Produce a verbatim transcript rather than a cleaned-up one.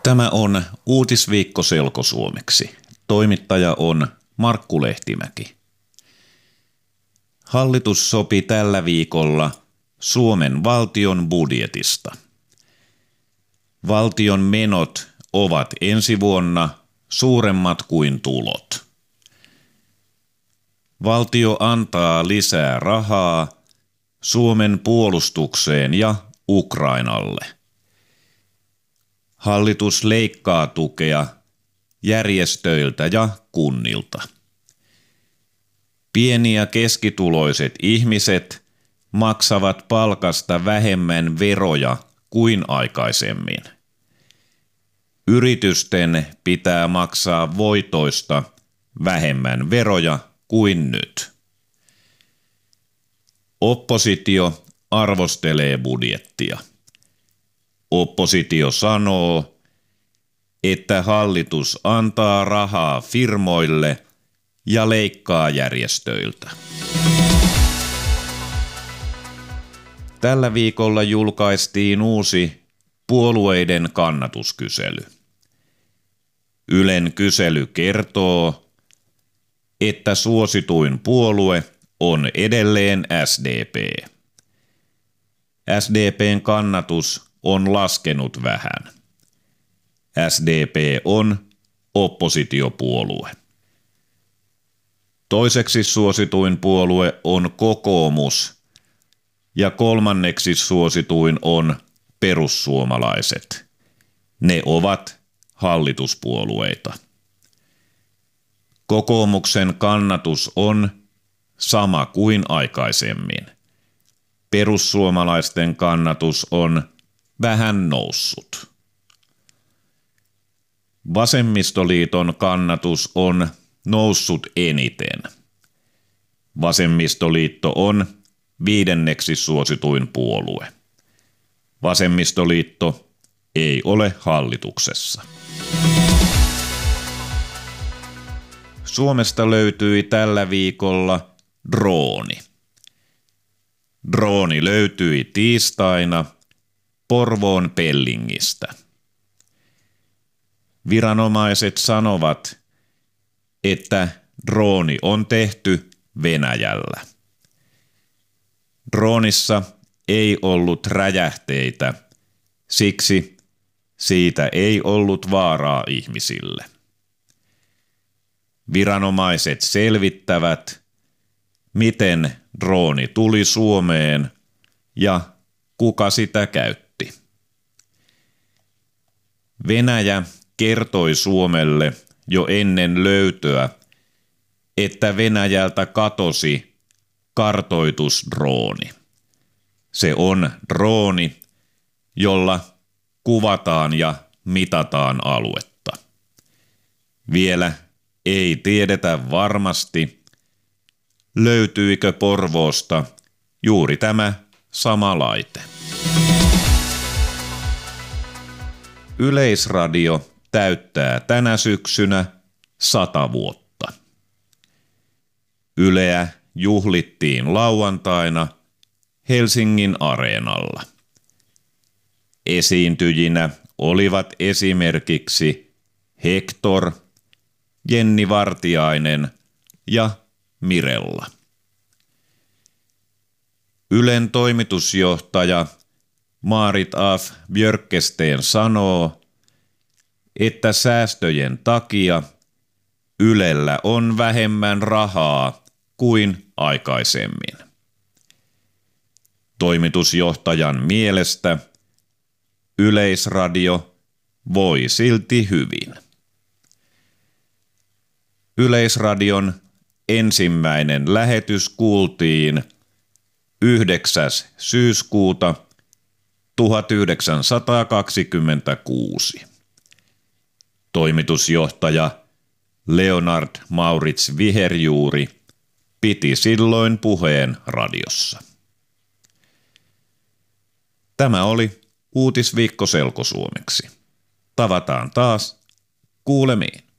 Tämä on Uutisviikko selkosuomeksi. Toimittaja on Markku Lehtimäki. Hallitus sopi tällä viikolla Suomen valtion budjetista. Valtion menot ovat ensi vuonna suuremmat kuin tulot. Valtio antaa lisää rahaa Suomen puolustukseen ja Ukrainalle. Hallitus leikkaa tukea järjestöiltä ja kunnilta. Pieni- ja keskituloiset ihmiset maksavat palkasta vähemmän veroja kuin aikaisemmin. Yritysten pitää maksaa voitoista vähemmän veroja kuin nyt. Oppositio arvostelee budjettia. Oppositio sanoo, että hallitus antaa rahaa firmoille ja leikkaa järjestöiltä. Tällä viikolla julkaistiin uusi puolueiden kannatuskysely. Ylen kysely kertoo, että suosituin puolue on edelleen S D P. S D P:n kannatus on laskenut vähän. S D P on oppositiopuolue. Toiseksi suosituin puolue on kokoomus ja kolmanneksi suosituin on perussuomalaiset. Ne ovat hallituspuolueita. Kokoomuksen kannatus on sama kuin aikaisemmin. Perussuomalaisten kannatus on vähän noussut. Vasemmistoliiton kannatus on noussut eniten. Vasemmistoliitto on viidenneksi suosituin puolue. Vasemmistoliitto ei ole hallituksessa. Suomesta löytyi tällä viikolla drooni. Drooni löytyi tiistaina Porvoon Pellingistä. Viranomaiset sanovat, että drooni on tehty Venäjällä. Droonissa ei ollut räjähteitä, siksi siitä ei ollut vaaraa ihmisille. Viranomaiset selvittävät, miten drooni tuli Suomeen ja kuka sitä käytti. Venäjä kertoi Suomelle jo ennen löytöä, että Venäjältä katosi kartoitusdrooni. Se on drooni, jolla kuvataan ja mitataan aluetta. Vielä ei tiedetä varmasti, löytyikö Porvoosta juuri tämä sama laite. Yleisradio täyttää tänä syksynä sata vuotta. Yleä juhlittiin lauantaina Helsingin Areenalla. Esiintyjinä olivat esimerkiksi Hector, Jenni Vartiainen ja Mirella. Ylen toimitusjohtaja Maarit af Björkesteen sanoo, että säästöjen takia Ylellä on vähemmän rahaa kuin aikaisemmin. Toimitusjohtajan mielestä Yleisradio voi silti hyvin. Yleisradion ensimmäinen lähetys kuultiin yhdeksäs syyskuuta tuhatyhdeksänsataakaksikymmentäkuusi. Toimitusjohtaja Leonard Maurits Viherjuuri piti silloin puheen radiossa. Tämä oli Uutisviikko selkosuomeksi. Tavataan taas. Kuulemiin.